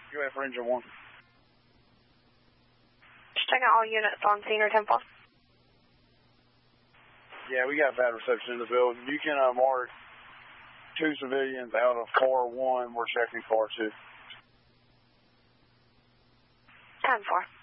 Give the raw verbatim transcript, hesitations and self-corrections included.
Go ahead for engine one. Just checking all units on scene or ten four. Yeah, we got bad reception in the building. You can uh, mark two civilians out of car one. We're checking car two. ten four.